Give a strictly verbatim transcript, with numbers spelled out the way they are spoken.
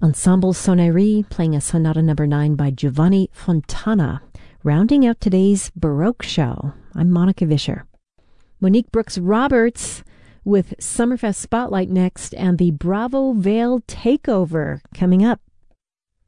Ensemble Sonnerie playing a Sonata Number nine by Giovanni Fontana, rounding out today's Baroque show. I'm Monica Vischer. Monique Brooks Roberts with Summerfest Spotlight next, and the Bravo Vale Takeover coming up.